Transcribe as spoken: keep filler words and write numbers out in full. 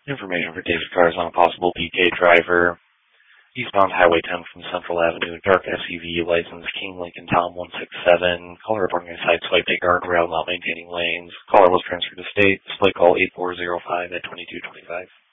Information for David Cars on a possible P K driver. Eastbound Highway ten from Central Avenue. Dark S U V, license King Lincoln Tom one six seven. Caller reporting a side swipe a guardrail not maintaining lanes. Caller was transferred to state. Display call eight four zero five at twenty-two twenty-five.